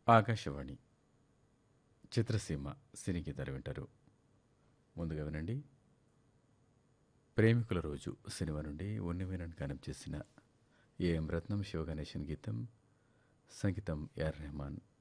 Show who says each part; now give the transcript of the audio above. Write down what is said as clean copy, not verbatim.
Speaker 1: ఆకాశవాణి చిత్రసీమ సినీ గీతాలు వింటారు. ముందుగా వినండి ప్రేమికుల రోజు సినిమా నుండి ఉన్నివేనని గానం చేసిన ఏఎం రత్నం శివగణేశన్ గీతం, సంగీతం ఏఆర్ రెహమాన్.